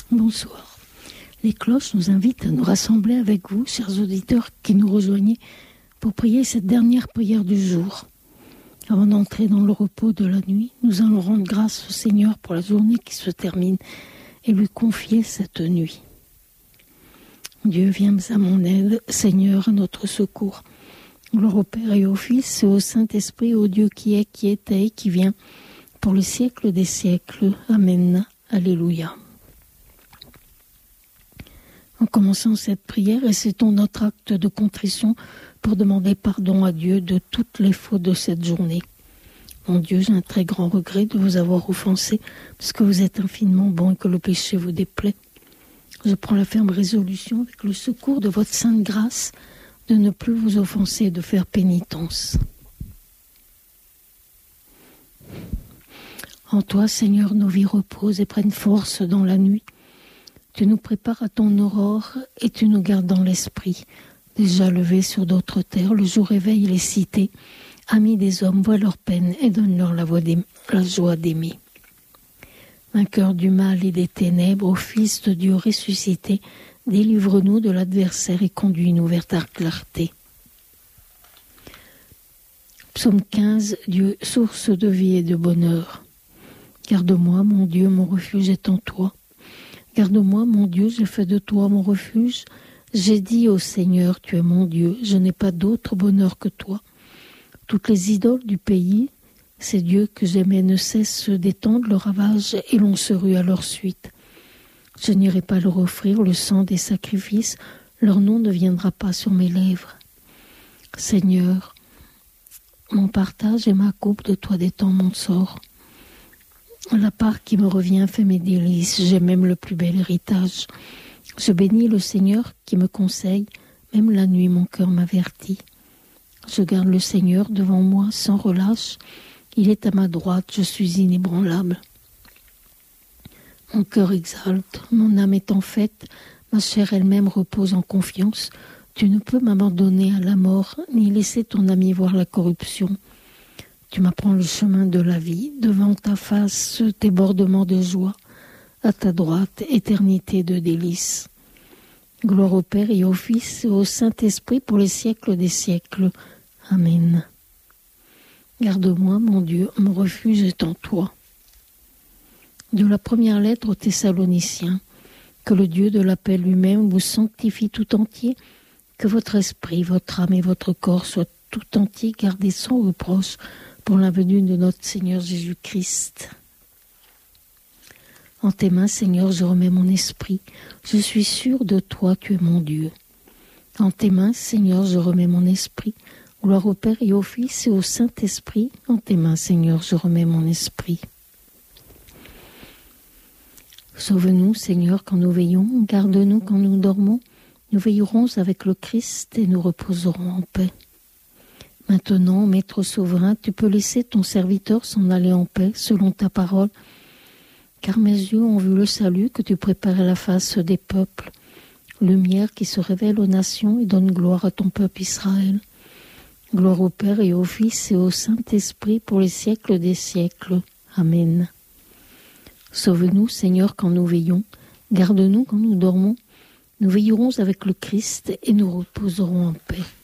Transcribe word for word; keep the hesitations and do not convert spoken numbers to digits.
Bonsoir. Les cloches nous invitent à nous rassembler avec vous, chers auditeurs qui nous rejoignez, pour prier cette dernière prière du jour. Avant d'entrer dans le repos de la nuit, nous allons rendre grâce au Seigneur pour la journée qui se termine et lui confier cette nuit. Dieu, viens à mon aide, Seigneur, à notre secours. Gloire au Père et au Fils et au Saint-Esprit, au Dieu qui est, qui était et qui vient, pour le siècle des siècles. Amen. Alléluia. En commençant cette prière, récitons notre acte de contrition pour demander pardon à Dieu de toutes les fautes de cette journée. Mon Dieu, j'ai un très grand regret de vous avoir offensé, parce que vous êtes infiniment bon et que le péché vous déplaît. Je prends la ferme résolution, avec le secours de votre sainte grâce, de ne plus vous offenser et de faire pénitence. En toi, Seigneur, nos vies reposent et prennent force dans la nuit. Tu nous prépares à ton aurore et tu nous gardes dans l'esprit. Déjà levés sur d'autres terres, le jour éveille les cités. Amis des hommes, voient leur peine et donne-leur la, la joie d'aimer. Vainqueur du mal et des ténèbres, ô Fils de Dieu ressuscité, délivre-nous de l'adversaire et conduis-nous vers ta clarté. Psaume quinze, Dieu, source de vie et de bonheur. Garde-moi, mon Dieu, mon refuge est en toi. Garde-moi, mon Dieu, j'ai fait de toi mon refuge. J'ai dit au Seigneur, tu es mon Dieu, je n'ai pas d'autre bonheur que toi. Toutes les idoles du pays, ces dieux que j'aimais ne cessent d'étendre le ravage et l'on se rue à leur suite. Je n'irai pas leur offrir le sang des sacrifices, leur nom ne viendra pas sur mes lèvres. Seigneur, mon partage et ma coupe de toi détend mon sort. La part qui me revient fait mes délices, j'ai même le plus bel héritage. Je bénis le Seigneur qui me conseille, même la nuit mon cœur m'avertit. Je garde le Seigneur devant moi sans relâche, il est à ma droite, je suis inébranlable. Mon cœur exalte, mon âme est en fête, ma chair elle-même repose en confiance. Tu ne peux m'abandonner à la mort, ni laisser ton ami voir la corruption. Tu m'apprends le chemin de la vie, devant ta face, débordement de joie, à ta droite, éternité de délices. Gloire au Père et au Fils et au Saint-Esprit pour les siècles des siècles. Amen. Garde-moi, mon Dieu, mon refuge est en toi. De la première lettre aux Thessaloniciens, que le Dieu de la paix lui-même vous sanctifie tout entier, que votre esprit, votre âme et votre corps soient tout entiers gardés sans reproche pour la venue de notre Seigneur Jésus-Christ. En tes mains, Seigneur, je remets mon esprit. Je suis sûr de toi, tu es mon Dieu. En tes mains, Seigneur, je remets mon esprit. Gloire au Père et au Fils et au Saint-Esprit. En tes mains, Seigneur, je remets mon esprit. Sauve-nous, Seigneur, quand nous veillons. Garde-nous quand nous dormons. Nous veillerons avec le Christ et nous reposerons en paix. Maintenant, Maître souverain, tu peux laisser ton serviteur s'en aller en paix, selon ta parole, car mes yeux ont vu le salut que tu prépares à la face des peuples, lumière qui se révèle aux nations et donne gloire à ton peuple Israël. Gloire au Père et au Fils et au Saint-Esprit pour les siècles des siècles. Amen. Sauve-nous, Seigneur, quand nous veillons, garde-nous quand nous dormons, nous veillerons avec le Christ et nous reposerons en paix.